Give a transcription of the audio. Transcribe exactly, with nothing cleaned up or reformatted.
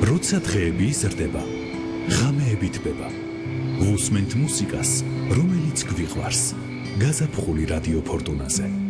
როცა დღეები იზრდება, ღამეები თბება. ვუსმენთ მუსიკას, რომელიც გვიყვარს. გაზაფხული რადიო ფორტუნაზე.